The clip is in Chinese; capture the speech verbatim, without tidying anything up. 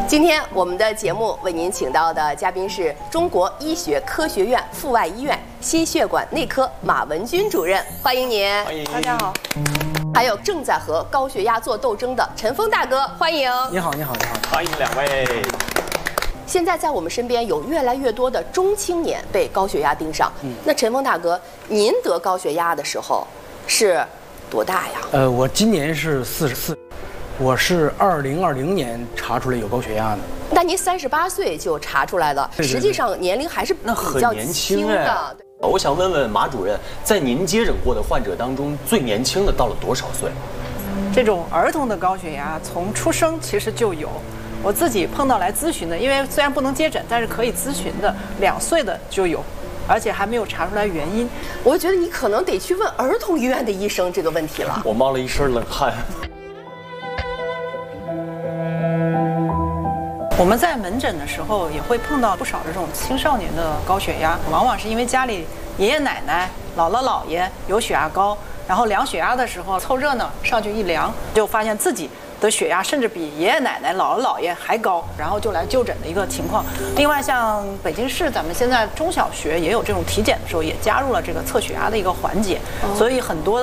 今天我们的节目为您请到的嘉宾是中国医学科学院阜外医院心血管内科马文君主任，欢迎您。 欢迎， 大家好。 还有正在和高血压做斗争的陈峰大哥，欢迎。 你好，你好，你好， 欢迎两位。 现在在我们身边有越来越多的中青年被高血压盯上。嗯，那陈峰大哥，您得高血压的时候是多大呀？ 呃，我今年是四十四，我是二零二零年查出来有高血压的。 那您三十八岁就查出来了， 对对对实际上年龄还是那比较很年轻轻哎的。 我想问问马主任，在您接诊过的患者当中，最年轻的到了多少岁？ 这种儿童的高血压从出生其实就有，我自己碰到来咨询的，因为虽然不能接诊，但是可以咨询的，两岁的就有，而且还没有查出来原因。 我觉得你可能得去问儿童医院的医生这个问题了。 我冒了一身冷汗。 我们在门诊的时候也会碰到不少这种青少年的高血压，往往是因为家里爷爷奶奶、姥姥姥爷有血压高，然后量血压的时候凑热闹上去一量，就发现自己的血压甚至比爷爷奶奶、姥姥姥爷还高，然后就来就诊的一个情况。另外，像北京市咱们现在中小学也有这种体检的时候也加入了这个测血压的一个环节，所以很多